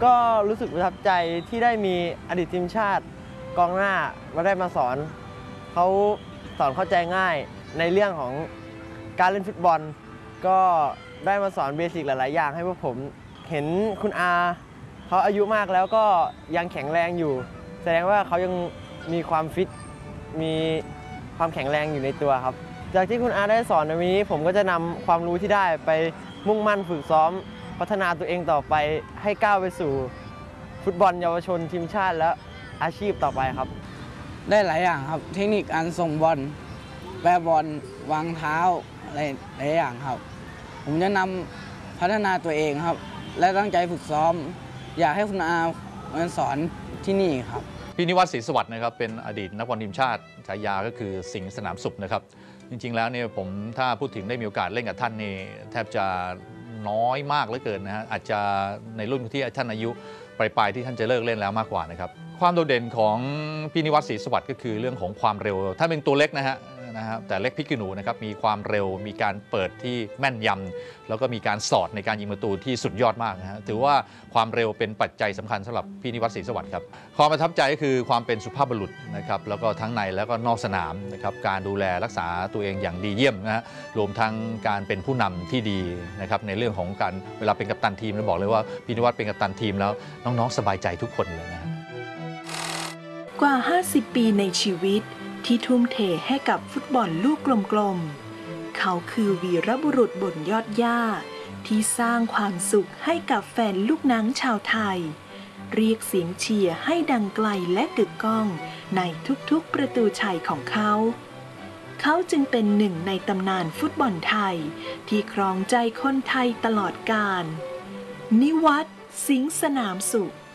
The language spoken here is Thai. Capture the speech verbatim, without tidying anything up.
ก็รู้สึกประทับใจที่ได้มีอดีตทีมชาติกองหน้ามาได้มาสอนเขาสอนเข้าใจง่ายในเรื่องของการเล่นฟุตบอลก็ได้มาสอนเบสิกหลายๆอย่างให้พวกผมเห็นคุณอาเขาอายุมากแล้วก็ยังแข็งแรงอยู่แสดงว่าเขายังมีความฟิตมีความแข็งแรงอยู่ในตัวครับจากที่คุณอาได้สอนในวันนี้ผมก็จะนำความรู้ที่ได้ไปมุ่งมั่นฝึกซ้อมพัฒนาตัวเองต่อไปให้ก้าวไปสู่ฟุตบอลเยาวชนทีมชาติและอาชีพต่อไปครับได้หลายอย่างครับเทคนิคการส่งบอลแปรบอลวางเท้าอะไรหลายอย่างครับผมจะนำพัฒนาตัวเองครับและตั้งใจฝึกซ้อมอยากให้คุณอามาสอนที่นี่ครับพี่นิวัฒน์ศรีสวัสดิ์นะครับเป็นอดีตนักบอลทีมชาติฉายาก็คือสิงห์สนามสุขนะครับจริงๆแล้วเนี่ยผมถ้าพูดถึงได้มีโอกาสเล่นกับท่านนี่แทบจะน้อยมากเหลือเกินนะฮะอาจจะในรุ่นที่ท่านอายุปลายๆที่ท่านจะเลิกเล่นแล้วมากกว่านะครับความโดดเด่นของพี่นิวัฒน์ศรีสวัสดิ์ก็คือเรื่องของความเร็วท่านเป็นตัวเล็กนะฮะนะครับแต่เล็กพริกขี้หนูนะครับมีความเร็วมีการเปิดที่แม่นยำแล้วก็มีการสอดในการยิงประตูที่สุดยอดมากนะฮะถือว่าความเร็วเป็นปัจจัยสำคัญสำหรับพี่นิวัฒน์ศรีสวัสดิ์ครับความประทับใจก็คือความเป็นสุภาพบุรุษนะครับแล้วก็ทั้งในแล้วก็นอกสนามนะครับการดูแลรักษาตัวเองอย่างดีเยี่ยมนะฮะรวมทั้งการเป็นผู้นำที่ดีนะครับในเรื่องของการเวลาเป็นกัปตันทีมเราบอกเลยว่าพี่นิวัฒน์เป็นกัปตันทีมแล้วน้องๆสบายใจทุกคนเลยนะกว่าห้าสิบปีในชีวิตที่ทุ่มเทให้กับฟุตบอลลูกกลมๆเขาคือวีรบุรุษบนยอดหญ้าที่สร้างความสุขให้กับแฟนลูกหนังชาวไทยเรียกเสียงเชียร์ให้ดังไกลและกึกก้องในทุกๆประตูชัยของเขาเขาจึงเป็นหนึ่งในตำนานฟุตบอลไทยที่ครองใจคนไทยตลอดกาลนิวัฒน์ สิงห์สนามสุข